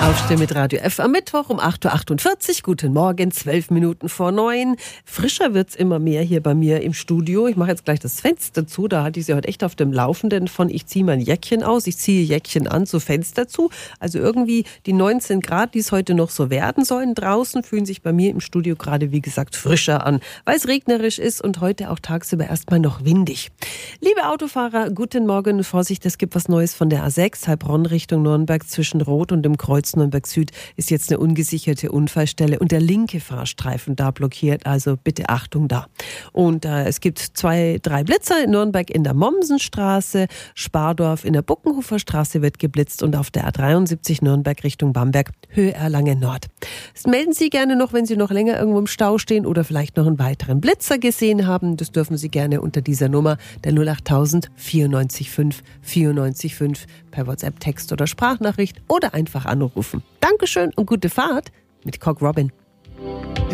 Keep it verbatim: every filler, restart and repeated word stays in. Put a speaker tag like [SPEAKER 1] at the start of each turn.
[SPEAKER 1] Aufstehen mit Radio F am Mittwoch um acht Uhr achtundvierzig. Guten Morgen, zwölf Minuten vor neun. Frischer wird's immer mehr hier bei mir im Studio. Ich mache jetzt gleich das Fenster zu. Da hatte ich sie heute echt auf dem Laufenden von ich ziehe mein Jäckchen aus, ich ziehe Jäckchen an, so Fenster zu. Also irgendwie die neunzehn Grad, die es heute noch so werden sollen draußen, fühlen sich bei mir im Studio gerade, wie gesagt, frischer an, weil es regnerisch ist und heute auch tagsüber erstmal noch windig. Liebe Autofahrer, guten Morgen. Vorsicht, es gibt was Neues von der A sechs, Heilbronn Richtung Nürnberg zwischen Rot und dem Kreuz Nürnberg Süd ist jetzt eine ungesicherte Unfallstelle und der linke Fahrstreifen da blockiert, also bitte Achtung da. Und äh, es gibt zwei, drei Blitzer in Nürnberg in der Mommsenstraße, Spardorf in der Buckenhofer Straße wird geblitzt und auf der A dreiundsiebzig Nürnberg Richtung Bamberg, Höhe Erlangen Nord. Das melden Sie gerne noch, wenn Sie noch länger irgendwo im Stau stehen oder vielleicht noch einen weiteren Blitzer gesehen haben. Das dürfen Sie gerne unter dieser Nummer der null acht null null neun vier fünf vier neun fünf per WhatsApp, Text oder Sprachnachricht oder einfach anrufen. Dankeschön und gute Fahrt mit Cock Robin.